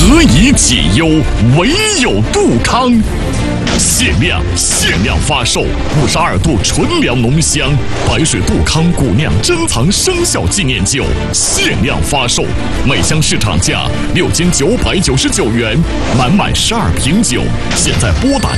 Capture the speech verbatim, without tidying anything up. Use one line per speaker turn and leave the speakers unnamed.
何以解忧，唯有杜康。限量限量发售五十二度纯粮浓香白水杜康古酿珍藏生肖纪念酒，限量发售，每箱市场价六千九百九十九元，满满十二瓶酒，现在拨打